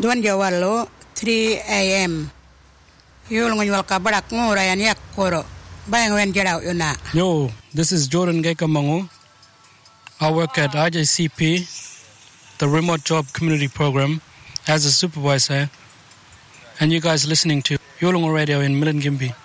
Duan Jawalo 3 a.m. Yulong walka barak ngora yan yak koro. Bayang wen jaraw yuna. Yo, this is Jordan Gekamango. I work at IJCP, the Remote Job Community Program, as a supervisor. And you guys listening to Yolongo Radio in Milingimbi.